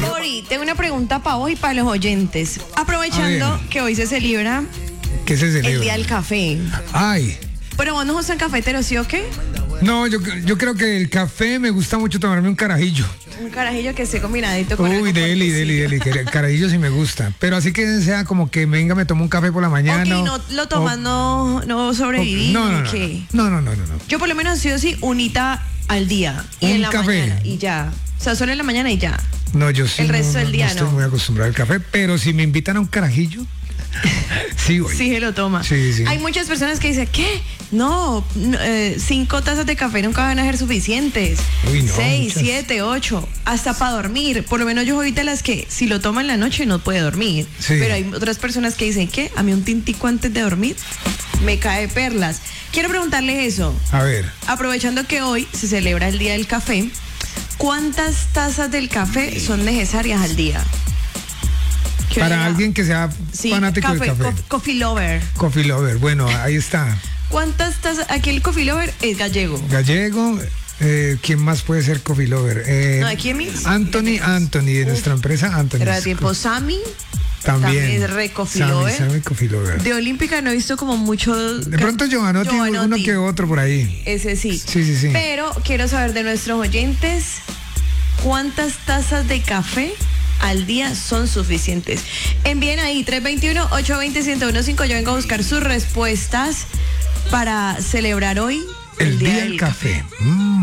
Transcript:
Ori, tengo una pregunta para vos y para los oyentes. Aprovechando que hoy se celebra ¿Qué se celebra? el Día del Café. Ay. Pero vos no gustan cafeteros, ¿sí o qué? No, yo creo que el café me gusta mucho tomarme un carajillo. Un carajillo que esté combinadito con algo deli. Que el carajillo sí me gusta. Pero así que sea como que venga, me tomo un café por la mañana. Ok, no lo tomas, no sobrevivís. No. Yo por lo menos sí o sí unita al día. Y Un en la café. mañana y ya. O sea, solo en la mañana y ya. No, yo sí. El resto del día no. Estoy muy acostumbrado al café, pero si me invitan a un carajillo, sí voy. Sí, se lo toma. Sí. Hay muchas personas que dicen, ¿qué? No, 5 tazas de café nunca van a ser suficientes. Uy, no, 6, muchas. 7, 8, hasta para dormir. Por lo menos yo soy de las que si lo toma en la noche no puede dormir. Sí. Pero hay otras personas que dicen, ¿qué? A mí un tintico antes de dormir me cae perlas. Quiero preguntarles eso. A ver. Aprovechando que hoy se celebra el Día del Café, ¿cuántas tazas del café son necesarias al día? Para alguien que sea fanático del café. Coffee lover. Coffee lover. Bueno, ahí está. ¿Cuántas tazas? Aquí el coffee lover es gallego. Gallego. ¿Quién más puede ser coffee lover? No, ¿aquí es Anthony, de nuestra empresa, Anthony. Pero de tiempo Sammy. También es re coffee lover. Sammy coffee lover. De Olímpica no he visto como mucho. De pronto Giovanotti, uno que otro por ahí. Ese sí. Sí. Pero quiero saber de nuestros oyentes, ¿cuántas tazas de café al día son suficientes? Envíen ahí 321-820-1015. Yo vengo a buscar sus respuestas para celebrar hoy el Día del Café.